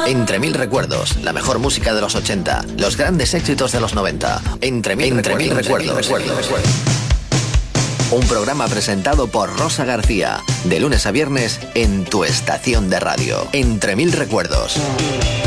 Entre mil recuerdos, la mejor música de los 80, los grandes éxitos de los 90. Entre mil recuerdos. Un programa presentado por Rosa García, de lunes a viernes en tu estación de radio. Entre mil recuerdos.